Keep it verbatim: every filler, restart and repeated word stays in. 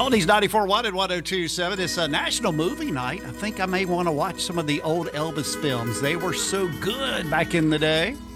Oldies ninety-four point one and one oh two point seven. It's a national movie night. I think I may want to watch some of the old Elvis films. They were so good back in the day.